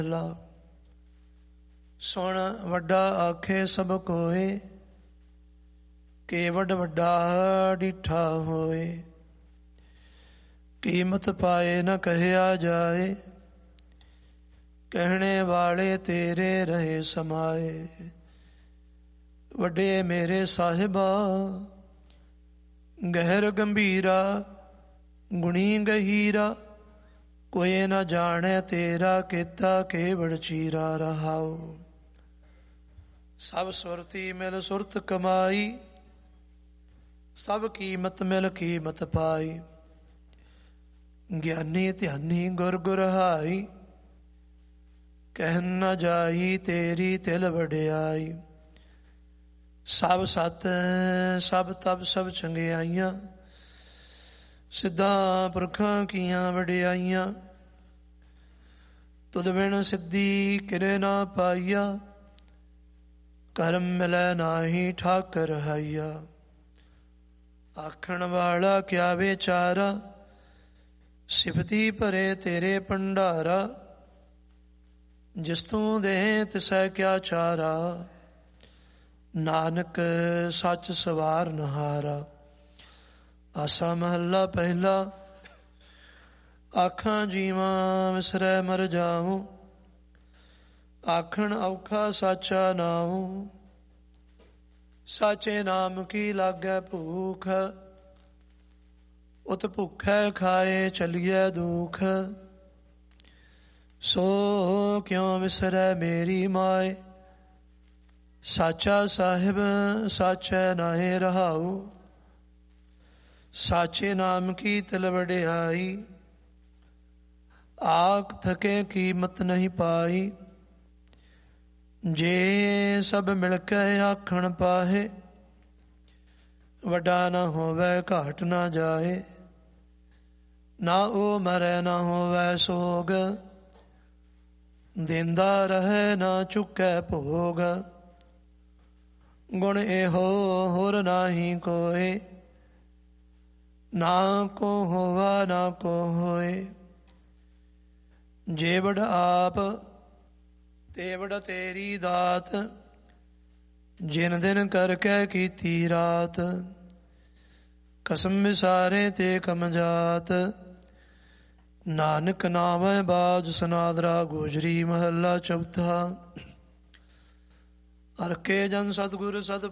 ਸੁਣ ਵੱਡਾ ਆਖੇ ਸਭ ਕੋਏ, ਕੇਵਡ ਵੱਡਾ ਡਿਠਾ ਹੋਏ। ਕੀਮਤ ਪਾਏ ਨ ਕਹਿਆ ਜਾਏ, ਕਹਿਣੇ ਵਾਲੇ ਤੇਰੇ ਰਹੇ ਸਮਾਏ। ਵੱਡੇ ਮੇਰੇ ਸਾਹਿਬਾ ਗਹਿਰ ਗੰਭੀਰਾ, ਗੁਣੀ ਗਹੀਰਾ, ਕੋਈ ਨਾ ਜਾਣੇ ਤੇਰਾ ਕੀਤਾ ਕੇਵੜ ਚੀਰਾ। ਰਹਾਉ ਸਭ ਸੁਰਤੀ ਮਿਲ ਸੁਰਤ ਕਮਾਈ, ਸਭ ਕੀਮਤ ਮਿਲ ਕੀਮਤ ਪਾਈ। ਗਿਆਨੀ ਧਿਆਨੀ ਗੁਰ ਗੁਰਹਾਈ, ਕਹਿਨ ਨਾ ਜਾਈ ਤੇਰੀ ਤਿਲ ਵਡਿਆਈ। ਸਭ ਸਤ ਸਭ ਤਪ ਸਭ ਚੰਗਿਆਈਆਂ, ਸਿੱਧਾਂ ਪੁਰਖਾਂ ਕੀਆਂ ਵਡਿਆਈਆਂ। ਤੁਧ ਬਿਨ ਸਿੱਧੀ ਕਿਰੇ ਨਾ ਪਾਈਆ, ਕਰਮ ਮਿਲੈ ਨਾਹੀ ਠਾਕਰ ਹਾਈਆ। ਆਖਣ ਵਾਲਾ ਕਿਆ ਵਿਚਾਰਾ, ਸਿਫਤੀ ਭਰੇ ਤੇਰੇ ਭੰਡਾਰਾ। ਜਿਸ ਤੂੰ ਦੇ ਤਿਸੈ ਕਿਆ ਚਾਰਾ, ਨਾਨਕ ਸੱਚ ਸਵਾਰ ਨਹਾਰਾ। ਆਸਾ ਮਹੱਲਾ ਪਹਿਲਾ। ਆਖਾਂ ਜੀਵਾਂ ਵਿਸਰੈ ਮਰ ਜਾਊ, ਆਖਣ ਔਖਾ ਸਾਚਾ ਨਾਉ। ਸਾਚੇ ਨਾਮ ਕੀ ਲਾਗੈ ਭੂਖ, ਉਤ ਭੁੱਖੈ ਖਾਏ ਚਲੀਐ ਦੁਖ। ਸੋ ਕਿਉ ਵਿਸਰੈ ਮੇਰੀ ਮਾਏ, ਸਾਚਾ ਸਾਹਿਬ ਸਾਚੈ ਨਾਹੀ ਰਹਾਉ। ਸਾਚੇ ਨਾਮ ਕੀ ਤਿਲ ਵਡਿਆਈ, ਆਖ ਥਕੇ ਕੀਮਤ ਨਹੀਂ ਪਾਈ। ਜੇ ਸਭ ਮਿਲ ਕੇ ਆਖਣ ਪਾਹੇ, ਵੱਡਾ ਨਾ ਹੋਵੇ ਘਾਟ ਨਾ ਜਾਏ। ਨਾ ਉਹ ਮਰੈ ਨਾ ਹੋਵੇ ਸੋਗ, ਦੇਂਦਾ ਰਹੇ ਨਾ ਚੁੱਕੈ ਭੋਗ। ਗੁਣ ਇਹੋ ਹੋਰ ਨਾਹੀ ਕੋਏ, ਨਾ ਕੋ ਹੋਵਾ ਨਾ ਕੋ ਹੋਏ। ਜੇ ਵਡ ਆਪ ਤੇ ਵਡ ਤੇਰੀ ਦਾਤ, ਜਿਨ ਦਿਨ ਕਰਕੇ ਕੀਤੀ ਰਾਤ। ਕਸਮ ਵਿਸਾਰੇ ਤੇ ਕਮਜਾਤ, ਨਾਨਕ ਨਾਵੈ ਬਾਜ ਸਨਾਦਰਾ। ਗੋਜਰੀ ਮਹੱਲਾ ਚੌਥਾ। ਹਰ ਕੇ ਜਨ ਸਤਿਗੁਰ ਸਤ